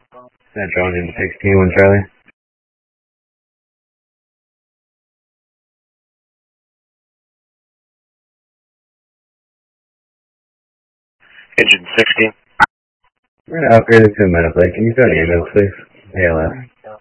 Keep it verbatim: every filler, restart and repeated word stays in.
That drone in sixteen one Charlie. Engine sixteen. We're going to upgrade it to a Metaflight. Can you go to ambulance, please? A L S.